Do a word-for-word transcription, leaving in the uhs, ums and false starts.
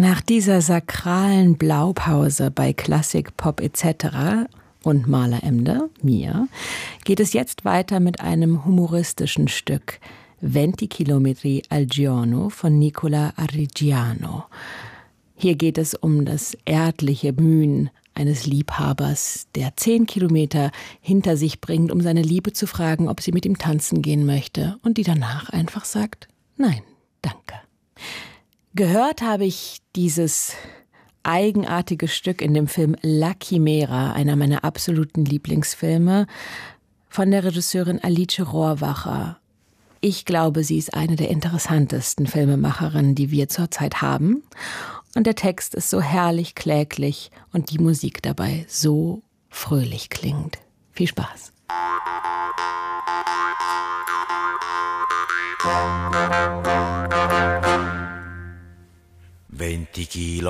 Nach dieser sakralen Blaupause bei Klassik, Pop et cetera und Maleremde, mir, geht es jetzt weiter mit einem humoristischen Stück, venti chilometri al giorno von Nicola Arrigiano. Hier geht es um das erdliche Mühen eines Liebhabers, der zehn Kilometer hinter sich bringt, um seine Liebe zu fragen, ob sie mit ihm tanzen gehen möchte, und die danach einfach sagt, nein, danke. Gehört habe ich dieses eigenartige Stück in dem Film La Chimera, einer meiner absoluten Lieblingsfilme, von der Regisseurin Alice Rohrwacher. Ich glaube, sie ist eine der interessantesten Filmemacherinnen, die wir zurzeit haben. Und der Text ist so herrlich kläglich und die Musik dabei so fröhlich klingt. Viel Spaß. venti Kilo